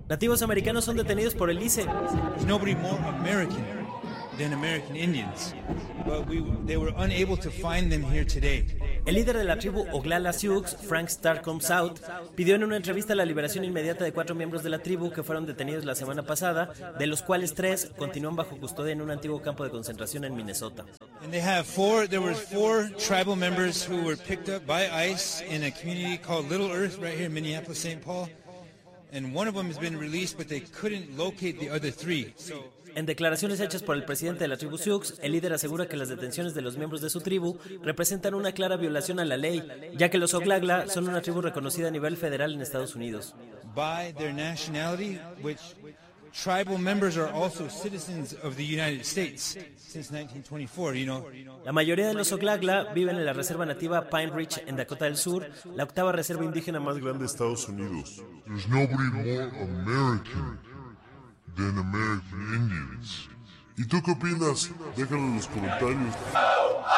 Nativos americanos son detenidos por el ICE. Nobody more American than American Indians, but they were unable to find them here today. El líder de la tribu Oglala Sioux, Frank Starcom South, pidió en una entrevista la liberación inmediata de 4 miembros de la tribu que fueron detenidos la semana pasada, de los cuales 3 continúan bajo custodia en un antiguo campo de concentración en Minnesota. And there were 4 tribal members who were picked up by ICE in a community called Little Earth right here in Minneapolis, St. Paul. And one of them has been released, but they couldn't locate the other 3. En declaraciones hechas por el presidente de la tribu Sioux, el líder asegura que las detenciones de los miembros de su tribu representan una clara violación a la ley, ya que los Oglala son una tribu reconocida a nivel federal en Estados Unidos. By their nationality, which tribal members are also citizens of the United States since 1924, you know. La mayoría de los Oglala viven en la reserva nativa Pine Ridge en Dakota del Sur, la octava reserva indígena más grande de Estados Unidos. There's nobody more American than American Indians. ¿Y tú qué opinas? Déjalo en los comentarios.